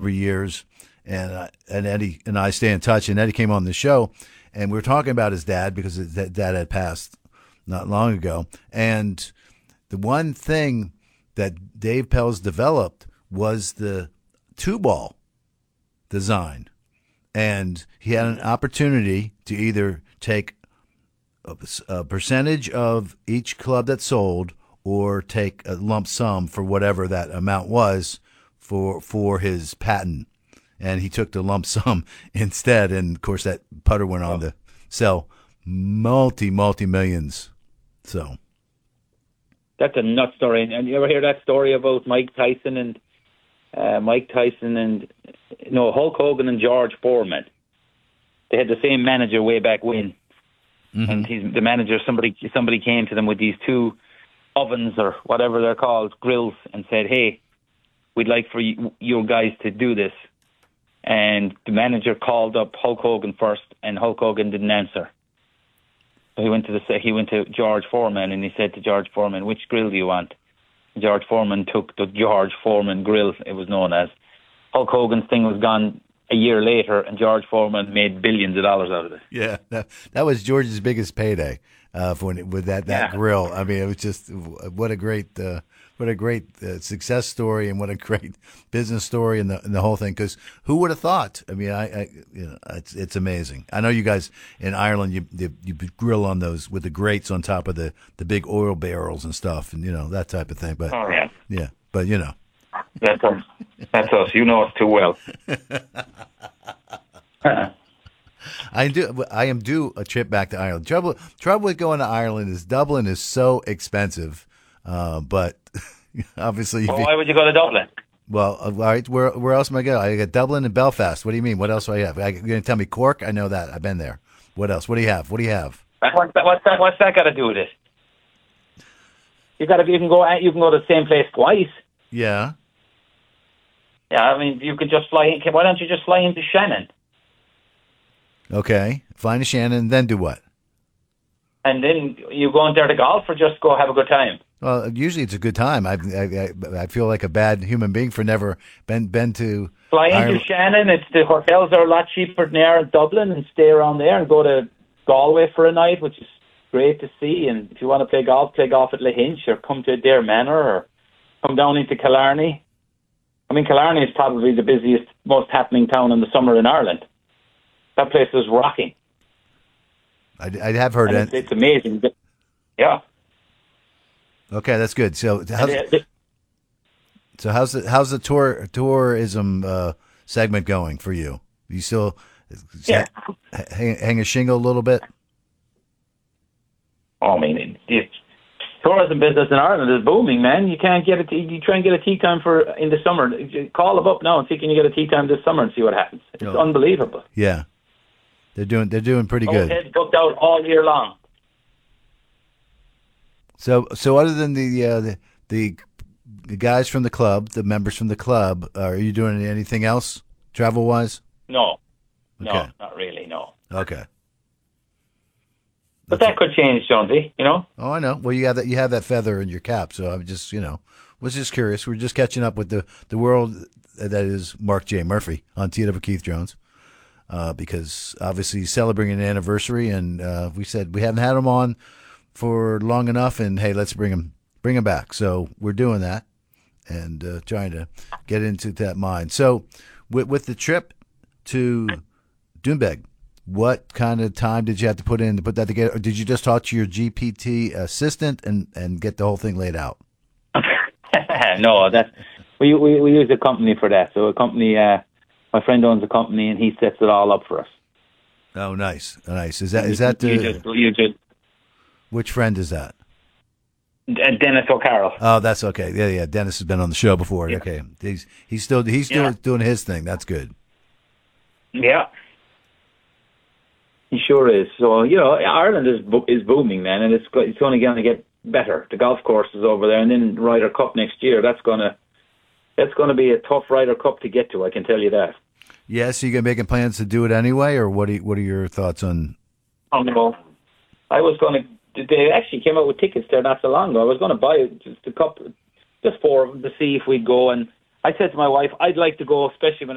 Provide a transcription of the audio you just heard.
over years, and Eddie and I stay in touch. And Eddie came on the show, and we were talking about his dad because his dad had passed not long ago. And the one thing that Dave Pelz developed was the two ball design, and he had an opportunity to either take a percentage of each club that sold, or take a lump sum for whatever that amount was for his patent. And he took the lump sum instead. And of course, that putter went on to sell multi millions. So that's a nut story. And you ever hear that story about Hulk Hogan and George Foreman? They had the same manager way back when. Mm-hmm. And the manager, somebody came to them with these two ovens or whatever they're called, grills, and said, "Hey, we'd like for your guys to do this." And the manager called up Hulk Hogan first, and Hulk Hogan didn't answer. So he went to George Foreman, and he said to George Foreman, "Which grill do you want?" George Foreman took the George Foreman grill, it was known as. Hulk Hogan's thing was gone a year later, and George Foreman made billions of dollars out of it. Yeah, that was George's biggest payday with that grill. I mean, it was just what a great success story, and what a great business story, and the whole thing. Because who would have thought? I mean, it's amazing. I know you guys in Ireland, you grill on those with the grates on top of the big oil barrels and stuff, and that type of thing. But yeah, but That's us. That's us. You know us too well. I am due a trip back to Ireland. Trouble with going to Ireland is Dublin is so expensive, but obviously. Why would you go to Dublin? Well, all right. Where else am I going? I got Dublin and Belfast. What do you mean? What else do I have? You're going to tell me Cork? I know that. I've been there. What else? What do you have? What do you have? What's that got to do with it? You can go to the same place twice. Yeah. Yeah, I mean, you could just fly in. Why don't you just fly into Shannon? Okay, fly into Shannon, and then do what? And then you go in there to golf, or just go have a good time? Well, usually it's a good time. I feel like a bad human being for never been to fly into Ireland. Shannon. The hotels are a lot cheaper than there in Dublin, and stay around there, and go to Galway for a night, which is great to see. And if you want to play golf at Lahinch, or come to Adair Manor, or come down into Killarney. I mean, Killarney is probably the busiest, most happening town in the summer in Ireland. That place is rocking. I have heard it. It's amazing. Yeah. Okay, that's good. So how's the tourism segment going for you? You still hang a shingle a little bit? Oh, I mean, it's tourism business in Ireland is booming, man. You can't get you try and get a tea time in the summer. Call them up now and see can you get a tea time this summer and see what happens. It's unbelievable. Yeah, they're doing pretty good. Heads booked out all year long. So other than the guys from the club, the members from the club, are you doing anything else travel wise? No, okay. Not really. No. Okay. But that could change, Jonesy, Oh, I know. Well, you have that feather in your cap, so I'm just, was just curious. We're just catching up with the world that is Mark J. Murphy on TW Keith Jones, because obviously he's celebrating an anniversary, and we said we haven't had him on for long enough, and hey, let's bring him back. So we're doing that, and trying to get into that mind. So with the trip to Doonbeg, what kind of time did you have to put in to put that together? Or did you just talk to your GPT assistant and get the whole thing laid out? No, we use a company for that. So a company, my friend owns a company, and he sets it all up for us. Oh, nice. Is that you just which friend is that? Dennis O'Carroll. Oh, that's okay. Yeah. Dennis has been on the show before. Yeah. Okay, he's still doing his thing. That's good. Yeah. He sure is. So, Ireland is booming, man, and it's only going to get better. The golf courses over there, and then Ryder Cup next year. That's going to be a tough Ryder Cup to get to, I can tell you that. Yeah, so you're making plans to do it anyway, or what are your thoughts on? Oh, no. I was going to. They actually came out with tickets there not so long ago. I was going to buy just a couple, just 4 of them to see if we'd go. And I said to my wife, I'd like to go, especially when